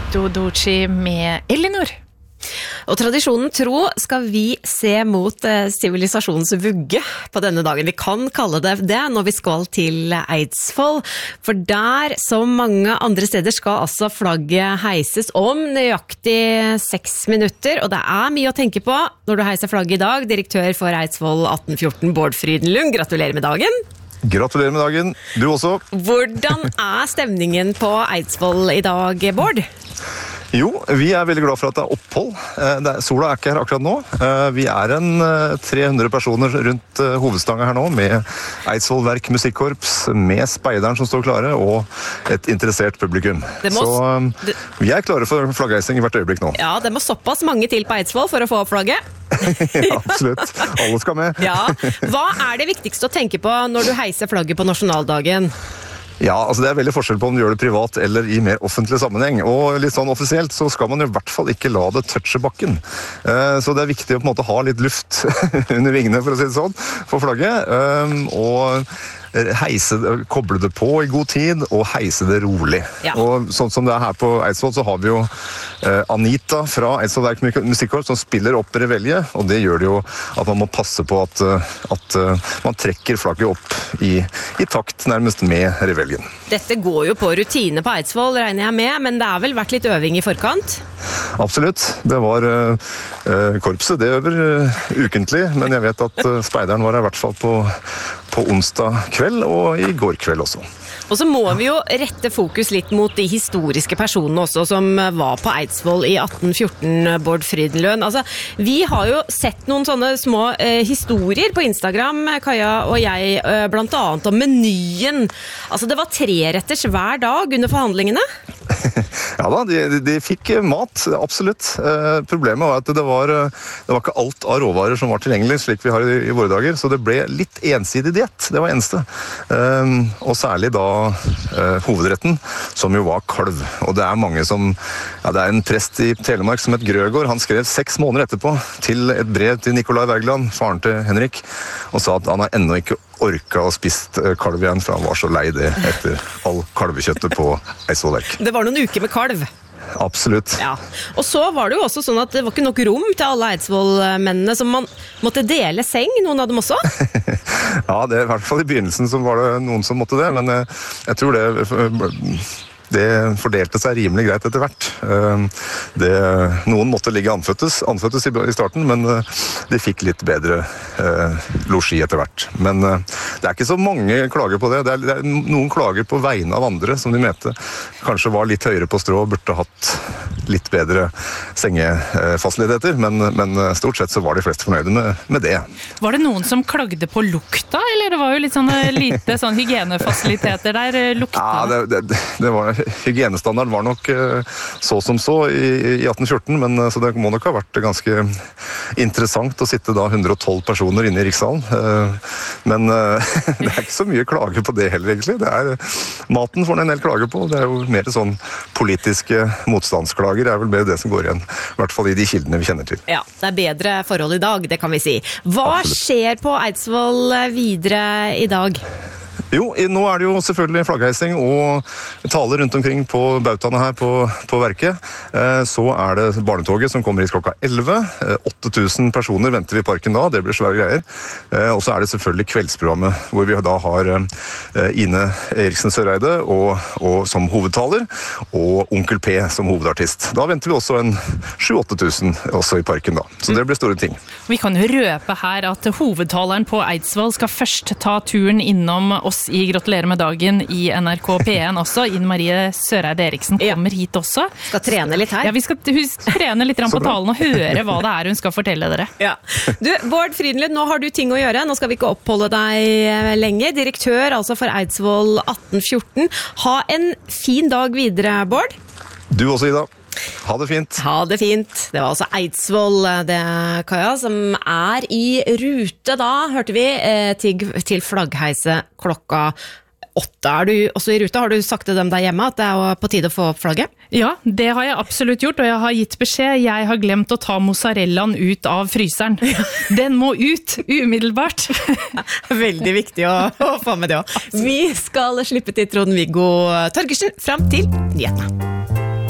Dodochi med Elinor. Og tradisjonen tro skal vi se mot sivilisasjonens vugge på denne dagen. Vi kan kalle det det når vi skal til Eidsvoll, for der som mange andre steder skal altså flagget heises om nøyaktig 6 minutter, og det mye å tenke på når du heiser flagget i dag. Direktør for Eidsvoll 1814, Bård Frydenlund, gratulerer med dagen. Gratulerer med dagen, du også. Hvordan stemningen på Eidsvoll i dag, Bård? Jo, vi veldig glad for at det opphold. Sola ikke her akkurat nå. Vi en 300 personer rundt hovedstanga her nå, med Eidsvoll Verk Musikkorps, med speideren som står klare, og et interessert publikum. Så vi klare for flaggheising i hvert øyeblikk nå. Ja, det må såpass mange til på Eidsvoll for å få opp flagget. Ja, absolutt. Alle skal med. Ja. Hva det viktigste å tenke på når du heiser flagget på nasjonaldagen? Ja, altså det veldig forskjell på om du gjør det privat eller i mer offentlig sammenheng. Og litt sånn offisielt så skal man i hvert fall ikke la det touche bakken. Så det viktig å på en måte ha litt luft under vingene, for å si det sånn, for flagget. Og koble det på i god tid, og heise det rolig. Ja. Og sånn som det her på Eidsvoll, så har vi jo Anita fra Eidsvoll Verk Musikkorps som spiller opp revelje, og det gjør det jo at man må passe på at man trekker flagget opp i takt nærmest med reveljen. Dette går jo på rutine på Eidsvoll, regner jeg med, men det vel vært litt øving i forkant? Absolutt. Det var korpset, det øver ukentlig, men jeg vet at speideren var i hvert fall på onsdag kveld og i går kveld også. Og så må vi jo rette fokus litt mot de historiske personene også som var på Eidsvoll i 1814, Bård Frydenlund. Altså, vi har jo sett noen sånne små historier på Instagram, Kaja og jeg, blant annet om menyen. Altså, det var 3-retters hver dag under forhandlingene. Ja da, de fikk mat, absolutt. Problemet var at det var ikke alt av råvarer som var tilgjengelig, slik vi har i våre dager, så det ble litt ensidig diett, det var eneste. Og særlig da hovedretten, som jo var kalv. Og det mange som, ja, det en prest i Telemark som het Grøgaard, han skrev 6 måneder etterpå til et brev til Nikolai Wergeland, faren til Henrik, og sa at han ennå ikke orka å spist kalv igjen, for han var så lei det etter all kalvekjøttet på Eidsvoll Verk. Det var noen uker med kalv. Absolutt. Ja. Og så var det jo også sånn at det var ikke nok rom til alle Eidsvoll-mennene, så man måtte dele seng, noen av dem også? Ja, i hvert fall i begynnelsen så var det noen som måtte det, men jeg tror det fordelte seg rimelig greit etter hvert. Noen måtte ligge anføttes i starten, men de fikk litt bedre losji etter hvert. Men det ikke så mange klager på det. Det noen klager på vegne av andre, som de mente kanskje var litt høyere på strå og burde hatt litt bedre sengefasiliteter, men stort sett så var de fleste fornøyde med det. Var det noen som klagde på lukta, eller det var jo litt lite hygienefasiliteter der lukta? Ja, det var hygienestandarden var nok så som så i 1814, men så det må nok ha vært ganske interessant å sitte da 112 personer inne i Rikssalen. Men det ikke så mye klage på det heller, egentlig. Maten får en del klage på. Det jo mer sånn politiske motstandsklager, vel mer det som går igjen, i hvert fall i de kildene vi kjenner til. Ja, det bedre forhold i dag, det kan vi si. Hva skjer på Eidsvoll videre i dag? Jo, nå det jo selvfølgelig flaggheising og taler rundt omkring på bautaene her på verket. Så det barnetoget som kommer hit klokka 11. 8000 personer venter vi i parken da, det blir svære greier. Og så det selvfølgelig kveldsprogrammet, hvor vi da har Ine Eriksen Søreide og som hovedtaler, og Onkel P som hovedartist. Da venter vi også 7-8 000 også i parken da, så det blir store ting. Vi kan jo røpe her at hovedtaleren på Eidsvoll skal først ta turen innom oss i Gratulerer med dagen i NRK P1 også. Ine Marie Søreide Eriksen kommer hit også. Skal trene litt her. Ja, vi skal trene litt på talen og høre hva det hun skal fortelle dere. Ja. Du, Bård Frydenlund, nå har du ting å gjøre. Nå skal vi ikke oppholde deg lenge. Direktør altså for Eidsvoll 1814. Ha en fin dag videre, Bård. Du også, Ida. Ha det fint. Ha det fint. Det var altså Eidsvoll, det, Kaja, som i rute da, hørte vi, til flaggheise klokka 8. Du også i rute? Har du sagt til dem der hjemme at det på tide å få opp flagget? Ja, det har jeg absolutt gjort, og jeg har gitt beskjed. Jeg har glemt å ta mozzarellaen ut av fryseren. Den må ut, umiddelbart. Veldig viktig å få med det også. Vi skal slippe til Trond-Viggo Torgersen frem til nyhetene.